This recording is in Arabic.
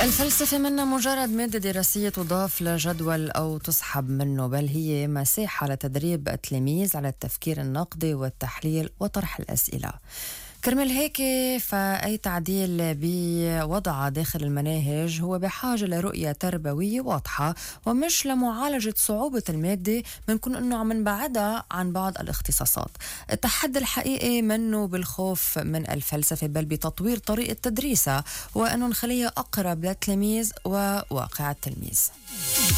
الفلسفة منا مجرد مادة دراسية تضاف لجدول أو تسحب منه، بل هي مساحة لتدريب التلاميذ على التفكير النقدي والتحليل وطرح الأسئلة. كرمال هيك فأي تعديل بوضعها داخل المناهج هو بحاجة لرؤية تربوية واضحة، ومش لمعالجة صعوبة المادة منكون أنه عم نبعدها عن بعض الاختصاصات. التحدي الحقيقي منه بالخوف من الفلسفة، بل بتطوير طريقة تدريسها وأنه نخليها أقرب للتلميذ وواقع التلميذ.